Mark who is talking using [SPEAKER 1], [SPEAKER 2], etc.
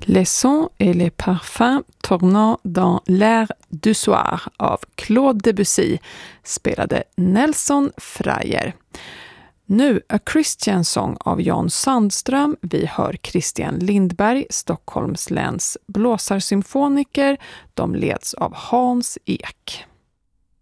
[SPEAKER 1] Les sons et les parfums tournant dans l'air du soir av Claude Debussy spelade Nelson Freyer. Nu A Christian Song av Jan Sandström. Vi hör Christian Lindberg, Stockholms läns blåsarsymfoniker. De leds av Hans Ek.